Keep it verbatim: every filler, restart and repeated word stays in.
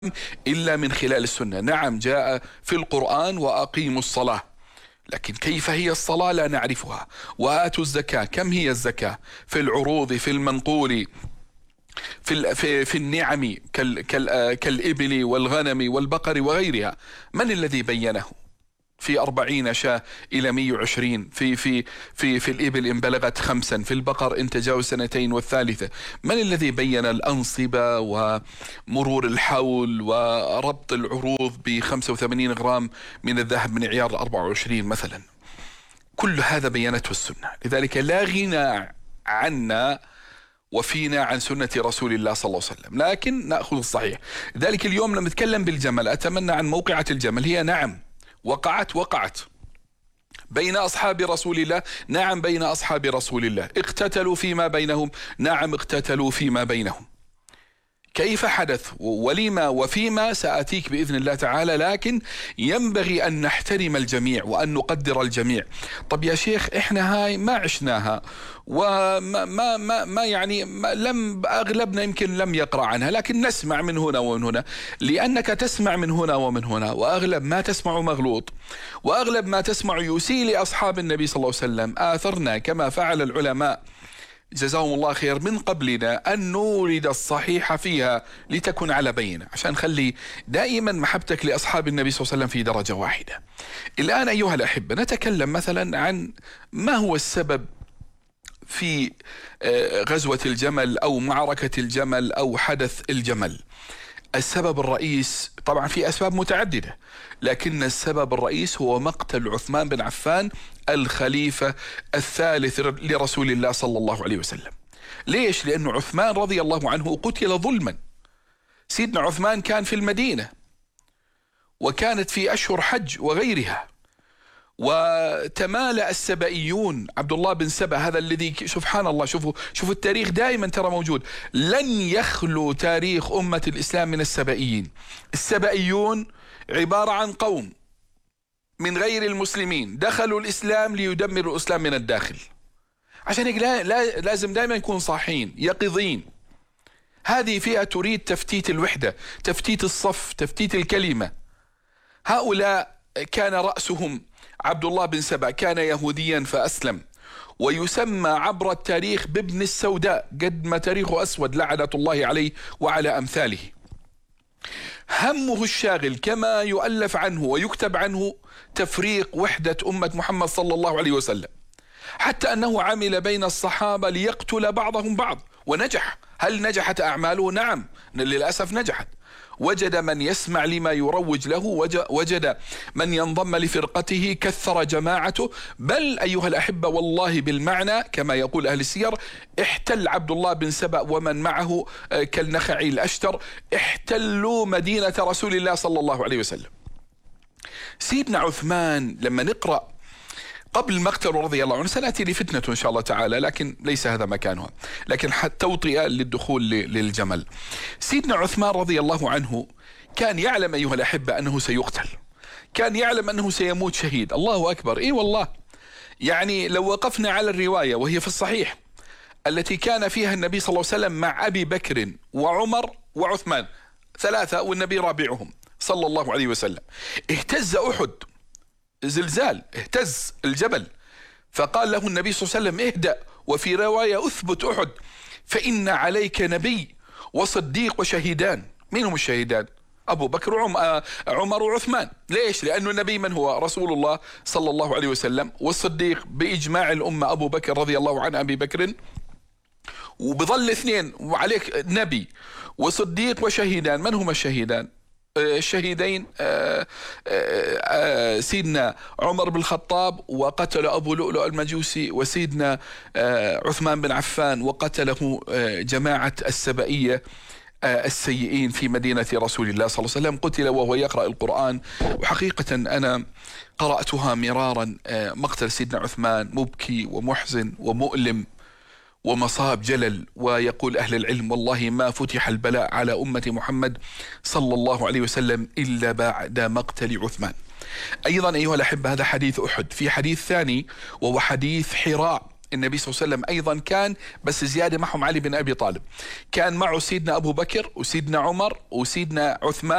إلا من خلال السنة. نعم، جاء في القرآن وأقيموا الصلاة، لكن كيف هي الصلاة لا نعرفها. وآتوا الزكاة، كم هي الزكاة؟ في العروض، في المنقول، في في في النعم كال كال كالإبل والغنم والبقر وغيرها. من الذي بينه؟ في أربعين شاة إلى مئة وعشرين، في في في في الإبل إن بلغت خمسا، في البقر إن تجاوز سنتين والثالثة. من الذي بين الأنصبة ومرور الحول وربط العروض ب خمسة وثمانين غرام من الذهب من عيار أربعة وعشرين مثلا؟ كل هذا بينته السنة. لذلك لا غنى عنا وفينا عن سنة رسول الله صلى الله عليه وسلم، لكن نأخذ الصحيح. لذلك اليوم لما نتكلم بالجمل، أتمنى عن موقعة الجمل. هي نعم وقعت وقعت بين أصحاب رسول الله، نعم بين أصحاب رسول الله. اقتتلوا فيما بينهم، نعم اقتتلوا فيما بينهم. كيف حدث ولما وفيما سآتيك بإذن الله تعالى، لكن ينبغي أن نحترم الجميع وأن نقدر الجميع. طب يا شيخ إحنا هاي ما عشناها وما ما ما, ما يعني ما لم أغلبنا يمكن لم يقرأ عنها، لكن نسمع من هنا ومن هنا. لأنك تسمع من هنا ومن هنا، وأغلب ما تسمع مغلوط، وأغلب ما تسمع يسيء لأصحاب النبي صلى الله عليه وسلم. آثرنا كما فعل العلماء جزاهم الله خير من قبلنا أن نورد الصحيح فيها لتكن على بينة، عشان نخلي دائما محبتك لأصحاب النبي صلى الله عليه وسلم في درجة واحدة. الآن أيها الأحبة نتكلم مثلا عن ما هو السبب في غزوة الجمل أو معركة الجمل أو حدث الجمل. السبب الرئيس طبعا في أسباب متعددة، لكن السبب الرئيس هو مقتل عثمان بن عفان الخليفة الثالث لرسول الله صلى الله عليه وسلم. ليش؟ لأنه عثمان رضي الله عنه قتل ظلما. سيدنا عثمان كان في المدينة، وكانت في أشهر حج وغيرها، وتمالأ السبئيون. عبد الله بن سبأ هذا الذي سبحان الله، شوفوا شوفوا التاريخ دائما ترى موجود. لن يخلو تاريخ أمة الإسلام من السبئيين. السبئيون عبارة عن قوم من غير المسلمين دخلوا الإسلام ليدمروا الإسلام من الداخل. عشان هيك لا لا لازم دائما نكون صاحين يقظين. هذه فئة تريد تفتيت الوحدة، تفتيت الصف، تفتيت الكلمة. هؤلاء كان رأسهم عبد الله بن سبأ، كان يهوديا فأسلم، ويسمى عبر التاريخ بابن السوداء، قد ما تاريخه أسود لعنة الله عليه وعلى أمثاله. همه الشاغل كما يؤلف عنه ويكتب عنه تفريق وحدة أمة محمد صلى الله عليه وسلم، حتى أنه عمل بين الصحابة ليقتل بعضهم بعض ونجح. هل نجحت أعماله؟ نعم للأسف نجحت. وجد من يسمع لما يروج له، وجد من ينضم لفرقته، كثر جماعته. بل أيها الأحبة والله بالمعنى كما يقول أهل السير، احتل عبد الله بن سبأ ومن معه كالنخعي الأشتر، احتلوا مدينة رسول الله صلى الله عليه وسلم. سيدنا عثمان لما نقرأ قبل مقتله رضي الله عنه، سنأتي لفتنة إن شاء الله تعالى، لكن ليس هذا مكانها، لكن حتى توطئة للدخول للجمل. سيدنا عثمان رضي الله عنه كان يعلم أيها الأحبة أنه سيقتل، كان يعلم أنه سيموت شهيد. الله أكبر. إيه والله، يعني لو وقفنا على الرواية وهي في الصحيح التي كان فيها النبي صلى الله عليه وسلم مع أبي بكر وعمر وعثمان، ثلاثة والنبي رابعهم صلى الله عليه وسلم. اهتز أحد زلزال، اهتز الجبل، فقال له النبي صلى الله عليه وسلم اهدأ، وفي رواية اثبت أحد فإن عليك نبي وصديق وشهيدان. من هم الشهيدان؟ أبو بكر وعمر وعثمان. ليش؟ لأنه النبي من هو؟ رسول الله صلى الله عليه وسلم، والصديق بإجماع الأمة أبو بكر رضي الله عن أبي بكر، وبظل اثنين وعليك نبي وصديق وشهيدان. من هم الشهيدان؟ الشهيدين سيدنا عمر بن الخطاب وقتل أبو لؤلؤ المجوسي، وسيدنا عثمان بن عفان وقتله جماعة السبئية السيئين في مدينة رسول الله صلى الله عليه وسلم. قتل وهو يقرأ القرآن. وحقيقة أنا قرأتها مرارا، مقتل سيدنا عثمان مبكي ومحزن ومؤلم ومصاب جلل. ويقول أهل العلم والله ما فتح البلاء على أمة محمد صلى الله عليه وسلم إلا بعد مقتل عثمان. أيضا أيها الأحبة هذا حديث أحد. في حديث ثاني وهو حديث حراء النبي صلى الله عليه وسلم أيضا كان، بس زيادة معهم علي بن أبي طالب، كان معه سيدنا أبو بكر وسيدنا عمر وسيدنا عثمان